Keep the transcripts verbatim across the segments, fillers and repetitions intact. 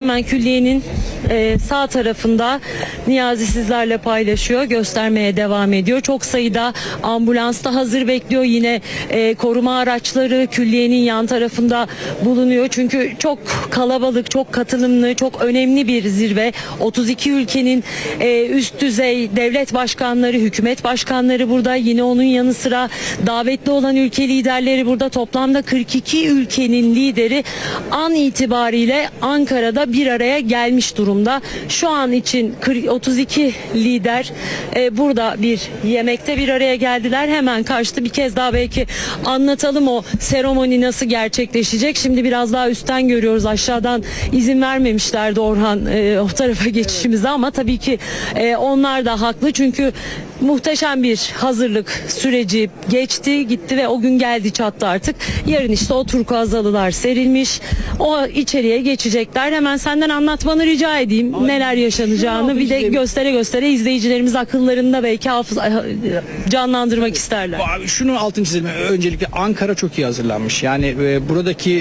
hemen külliyenin e, sağ tarafında Niyazi sizlerle paylaşıyor, göstermeye devam ediyor. Çok sayıda ambulans da hazır bekliyor. Yine e, koruma araçları külliyenin yan tarafında bulunuyor. Çünkü çok kalabalık, çok katılımlı, çok önemli bir zirve. otuz iki ülkenin e, üst düzey devlet başkanları, hükümet başkanları burada. Yine onun yanı sıra davetli olan ülke liderleri burada. Toplamda kırk iki ülkenin lideri an itibariyle Ankara'da bir araya gelmiş durumda. Şu an için otuz iki lider e, burada bir yemekte bir araya geldiler. Hemen karşıtı bir kez daha belki anlatalım o seremoni nasıl gerçekleşecek. Şimdi biraz daha üstten görüyoruz. Aşağıdan izin vermemişlerdi Orhan e, o tarafa geçişimize ama tabii ki e, onlar da haklı. Çünkü muhteşem bir hazırlık süreci geçti, gitti ve o gün geldi çattı artık. Yarın işte o turkuaz halılar serilmiş. O içeriye geçecekler. Hemen senden anlatmanı rica edeyim. Ay, neler yaşanacağını bir de göstere göstere izleyicilerimiz akıllarında belki hafıza, canlandırmak isterler. Abi şunun altını çizelim. Öncelikle Ankara çok iyi hazırlanmış. Yani e, buradaki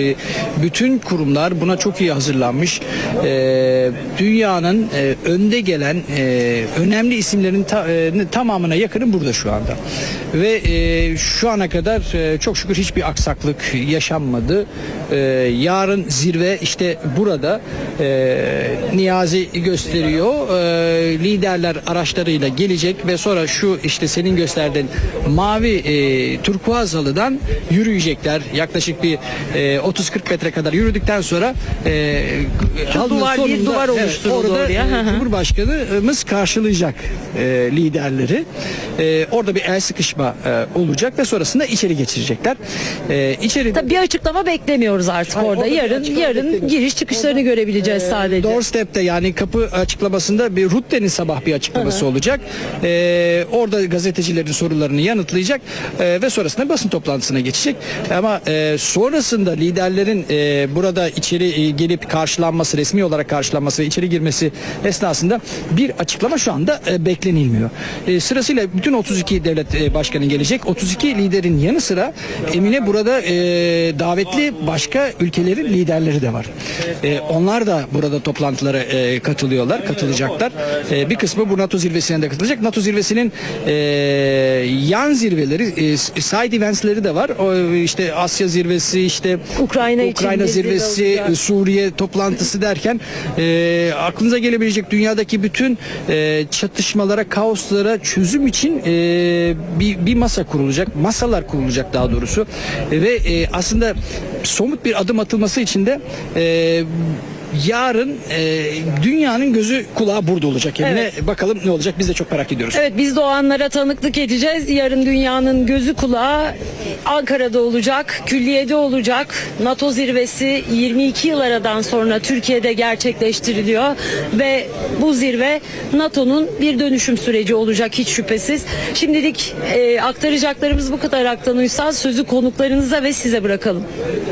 e, bütün kurumlar buna çok iyi hazırlanmış. E, dünyanın e, önde gelen e, önemli isimlerin ta, e, tamamına yakını burada şu anda. Ve e, şu ana kadar e, çok şükür hiçbir aksaklık yaşanmadı. E, yarın zirve işte burada e, Niyazi gösteriyor. E, liderler araçlarıyla gelecek ve sonra şu işte senin gösterdiğin mavi e, turkuaz halıdan yürüyecekler. Yaklaşık bir e, otuz kırk metre kadar yürüdükten sonra e, duvar, sonunda, bir duvar oluşturuldu evet, orada oraya. E, Cumhurbaşkanımız karşılayacak e, liderleri. E, orada bir el sıkışma e, olacak ve sonrasında içeri geçirecekler. E, içeri Tabii bir açıklama beklemiyoruz artık Hayır, orada. orada. Yarın yarın giriş çıkışlarını orada, görebileceğiz e, sadece. Doorstep'te yani kapı açıklamasında bir Rutte'nin sabah bir açıklaması Hı-hı. olacak. E, orada gazetecilerin sorularını yanıtlayacak e, ve sonrasında basın toplantısına geçecek. Ama e, sonrasında liderlerin e, burada içeri e, gelip karşılanması, resmi olarak karşılanması ve içeri girmesi esnasında bir açıklama şu anda e, beklenilmiyor. E, sırasıyla bütün otuz iki devlet e, başkanı gelecek. otuz iki liderin yanı sıra Emine burada e, davetli başka ülkelerin liderleri de var. E, onlar da burada toplantılara e, katılıyorlar, katılacaklar. E, bir kısmı bu NATO zirvesine de katılacak. NATO zirvesinin e, yan zirveleri, e, side events'leri de var. O, işte Asya zirvesi, işte Ukrayna, Ukrayna zirvesi, Suriye toplantısı derken e, aklınıza gelebilecek dünyadaki bütün e, çatışmalara, kaoslara çözüm için e, bir, bir masa kurulacak, masalar kurulacak daha doğrusu e, ve e, aslında somut bir adım atılması için de e, yarın e, dünyanın gözü kulağı burada olacak. Yani evet. Bakalım ne olacak, biz de çok merak ediyoruz. Evet, biz de o anlara tanıklık edeceğiz. Yarın dünyanın gözü kulağı Ankara'da olacak, külliyede olacak. NATO zirvesi yirmi iki yıl aradan sonra Türkiye'de gerçekleştiriliyor ve bu zirve NATO'nun bir dönüşüm süreci olacak hiç şüphesiz. Şimdilik e, aktaracaklarımız bu kadar Aktan Uysal. Sözü konuklarınıza ve size bırakalım.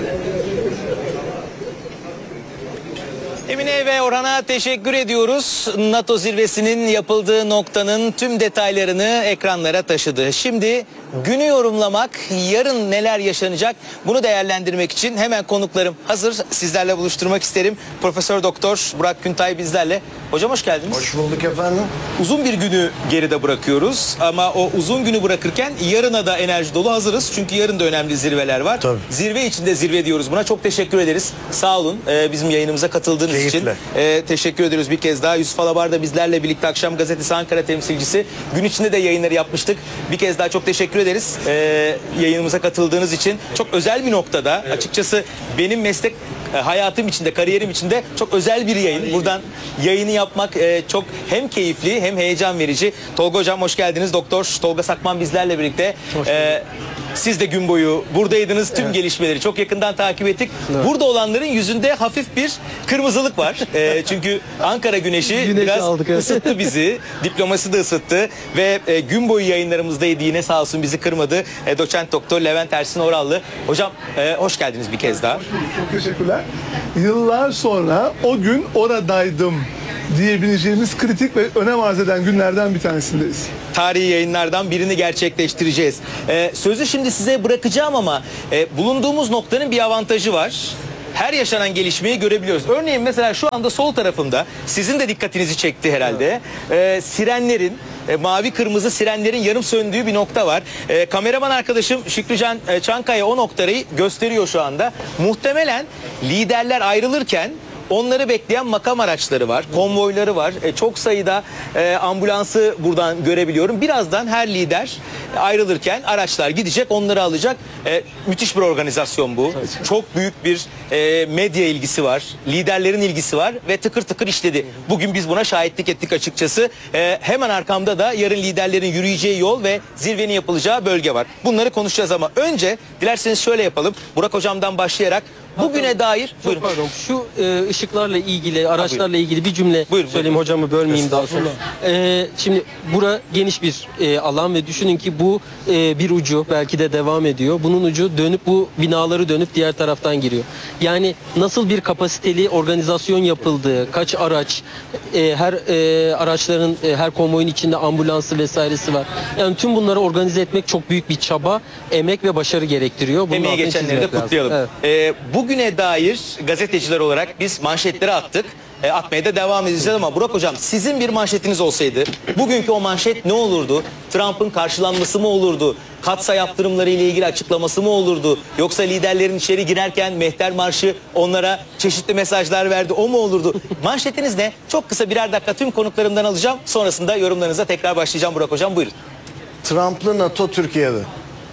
Emine ve Orhan'a teşekkür ediyoruz. NATO zirvesinin yapıldığı noktanın tüm detaylarını ekranlara taşıdı. Şimdi günü yorumlamak, yarın neler yaşanacak bunu değerlendirmek için hemen konuklarım hazır. Sizlerle buluşturmak isterim. Profesör Doktor Burak Güntay bizlerle. Hocam hoş geldiniz. Hoş bulduk efendim. Uzun bir günü geride bırakıyoruz ama o uzun günü bırakırken yarına da enerji dolu hazırız. Çünkü yarın da önemli zirveler var. Tabii. Zirve içinde zirve diyoruz buna. Çok teşekkür ederiz. Sağ olun ee, bizim yayınımıza katıldığınız Keyifle. için. Ee, teşekkür ediyoruz bir kez daha. Yusuf Alabar da bizlerle birlikte, Akşam Gazetesi Ankara temsilcisi. Gün içinde de yayınları yapmıştık. Bir kez daha çok teşekkür ederiz ee, yayınımıza katıldığınız için. Çok özel bir noktada. Evet. Açıkçası benim meslek hayatım içinde, kariyerim içinde çok özel bir yayın. Buradan yayını yapmak e, çok hem keyifli hem heyecan verici. Tolga Hocam hoş geldiniz. Doktor Tolga Sakman bizlerle birlikte. Ee, siz de gün boyu buradaydınız. Tüm evet. gelişmeleri çok yakından takip ettik. Evet. Burada olanların yüzünde hafif bir kırmızılık var. E, çünkü Ankara güneşi Güneş biraz aldık, evet. ısıttı bizi. Diplomasi de ısıttı. Ve e, gün boyu yayınlarımızdaydı. Yine sağ olsun bizi kırmadı. E, Doçent Doktor Levent Ersin Orallı. Hocam e, hoş geldiniz bir kez daha. Çok teşekkürler. Yıllar sonra o gün oradaydım diyebileceğimiz kritik ve önem arz eden günlerden bir tanesindeyiz. Tarihi yayınlardan birini gerçekleştireceğiz. Ee, sözü şimdi size bırakacağım ama e, bulunduğumuz noktanın bir avantajı var. her yaşanan gelişmeyi görebiliyoruz. Örneğin mesela şu anda sol tarafımda sizin de dikkatinizi çekti herhalde. Ee, sirenlerin e, mavi kırmızı sirenlerin yarım söndüğü bir nokta var. E, kameraman arkadaşım Şükrücan e, Çankaya o noktayı gösteriyor şu anda. Muhtemelen liderler ayrılırken onları bekleyen makam araçları var, konvoyları var. E, çok sayıda e, ambulansı buradan görebiliyorum. Birazdan her lider ayrılırken araçlar gidecek, onları alacak. E, müthiş bir organizasyon bu. Çok büyük bir e, medya ilgisi var, liderlerin ilgisi var ve tıkır tıkır işledi. Bugün biz buna şahitlik ettik açıkçası. E, hemen arkamda da yarın liderlerin yürüyeceği yol ve zirvenin yapılacağı bölge var. Bunları konuşacağız ama önce dilerseniz şöyle yapalım. Burak hocamdan başlayarak bugüne dair... Çok Buyurun. pardon. Şu e, ışıklarla ilgili, araçlarla ilgili bir cümle Buyurun, söyleyeyim, hocamı bölmeyeyim daha sonra. E, şimdi bura geniş bir e, alan ve düşünün ki bu e, bir ucu belki de devam ediyor. Bunun ucu dönüp bu binaları dönüp diğer taraftan giriyor. Yani nasıl bir kapasiteli organizasyon yapıldığı, kaç araç, e, her e, araçların, e, her konvoyun içinde ambulansı vesairesi var. Yani tüm bunları organize etmek çok büyük bir çaba, emek ve başarı gerektiriyor. Bunun Emeği altını geçenleri de çizmek lazım. kutlayalım. Evet. Ee, bugüne dair gazeteciler olarak biz manşetleri attık. E, atmaya da devam edeceğiz ama Burak hocam sizin bir manşetiniz olsaydı bugünkü o manşet ne olurdu? Trump'ın karşılanması mı olurdu? Katsa yaptırımları ile ilgili açıklaması mı olurdu? Yoksa liderlerin içeri girerken Mehter Marşı onlara çeşitli mesajlar verdi, o mu olurdu? Manşetiniz ne? Çok kısa birer dakika tüm konuklarımdan alacağım. Sonrasında yorumlarınıza tekrar başlayacağım Burak hocam, buyurun. Trump'lı NATO Türkiye'de.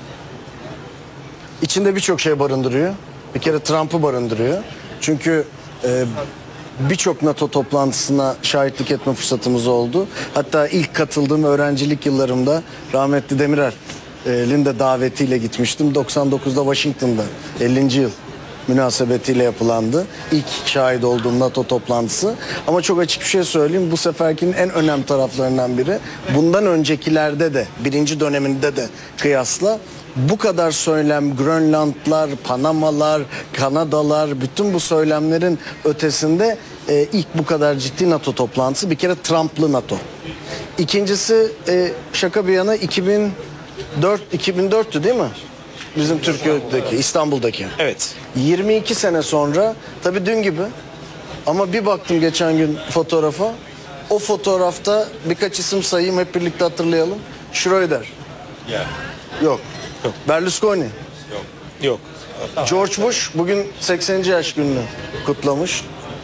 İçinde birçok şey barındırıyor. Bir kere Trump'ı barındırıyor. Çünkü e, birçok NATO toplantısına şahitlik etme fırsatımız oldu. Hatta ilk katıldığım öğrencilik yıllarımda rahmetli Demirel'in de davetiyle gitmiştim. doksan dokuzda Washington'da ellinci yıl münasebetiyle yapılandı. İlk şahit olduğum NATO toplantısı. Ama çok açık bir şey söyleyeyim. Bu seferkinin en önemli taraflarından biri. Bundan öncekilerde de, birinci döneminde de kıyasla bu kadar söylem, Grönlandlar, Panamalar, Kanadalar, bütün bu söylemlerin ötesinde e, ilk bu kadar ciddi NATO toplantısı bir kere Trump'lı NATO. İkincisi e, şaka bir yana iki bin dört iki bin dörttü değil mi? Bizim Türkiye'deki, İstanbul'daki. Evet. yirmi iki sene sonra, tabii dün gibi ama bir baktım geçen gün fotoğrafa. O fotoğrafta birkaç isim sayayım, hep birlikte hatırlayalım. Schröder. Yok. Berlusconi. Yok. George Bush bugün sekseninci yaş gününü kutlamış.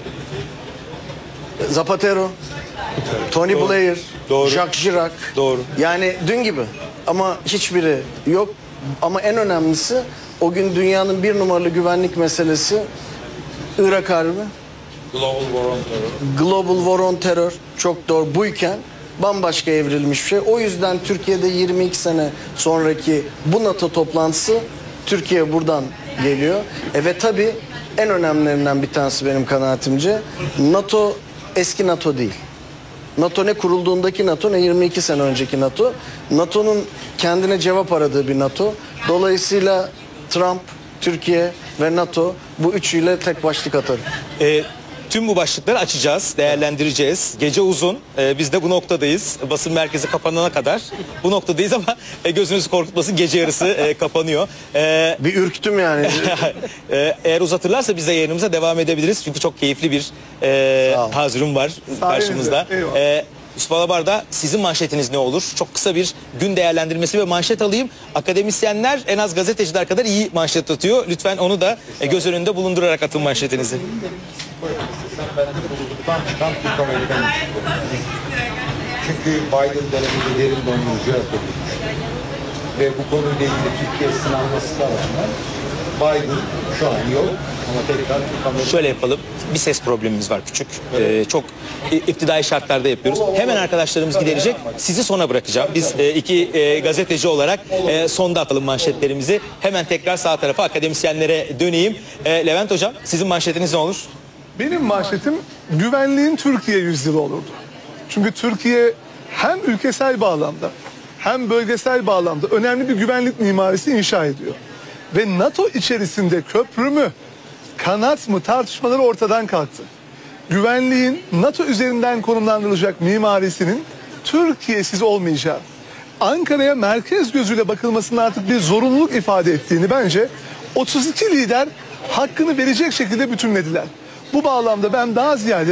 Zapatero. Tony Blair. Doğru. Jacques Chirac. Doğru. Yani dün gibi ama hiçbiri yok. Ama en önemlisi o gün dünyanın bir numaralı güvenlik meselesi Irak Harbi. Global War on Terror. Global War on Terror çok doğru buyken bambaşka evrilmiş bir şey. O yüzden Türkiye'de yirmi iki sene sonraki bu NATO toplantısı Türkiye buradan geliyor. E ve tabii en önemlilerinden bir tanesi benim kanaatimce NATO eski NATO değil. NATO ne kurulduğundaki NATO ne yirmi iki sene önceki NATO. NATO'nun kendine cevap aradığı bir NATO. Dolayısıyla Trump, Türkiye ve NATO bu üçüyle tek başlık atarım. E, tüm bu başlıkları açacağız, değerlendireceğiz. Gece uzun, e, biz de bu noktadayız. Basın merkezi kapanana kadar bu noktadayız ama e, gözünüzü korkutmasın, gece yarısı e, kapanıyor. E, Bir ürktüm yani. e, eğer uzatırlarsa biz de yayınımıza devam edebiliriz. Çünkü çok keyifli bir e, Sağ ol. hazırım var karşımızda. Eyvallah. E, Yusuf Alabar'da sizin manşetiniz ne olur? Çok kısa bir gün değerlendirmesi ve manşet alayım. Akademisyenler en az gazeteciler kadar iyi manşet atıyor. Lütfen onu da e, göz önünde bulundurarak atın manşetinizi. Buzluktan çıkan Türk Amerikan ilişkileri. Çünkü Biden döneminde derin dondurucu yapılmış. Ve bu konuyla ilgili Türkiye sınanması da rağmen Biden şu an yok. Ama tekrar Türk Amerikan... Şöyle yapalım. Bir ses problemimiz var küçük. Ee, çok iptidai şartlarda yapıyoruz. Hemen arkadaşlarımız giderecek. Sizi sona bırakacağım. Biz e, iki e, gazeteci olarak e, sonda atalım manşetlerimizi. Hemen tekrar sağ tarafa akademisyenlere döneyim. E, Levent Hocam sizin manşetiniz ne olur? Benim manşetim güvenliğin Türkiye yüzyılı olurdu. Çünkü Türkiye hem ülkesel bağlamda hem bölgesel bağlamda önemli bir güvenlik mimarisi inşa ediyor. Ve NATO içerisinde köprü mü, kanat mı tartışmaları ortadan kalktı. Güvenliğin NATO üzerinden konumlandırılacak mimarisinin Türkiye'siz olmayacağı, Ankara'ya merkez gözüyle bakılmasının artık bir zorunluluk ifade ettiğini bence otuz iki lider hakkını verecek şekilde bütünlediler. Bu bağlamda ben daha ziyade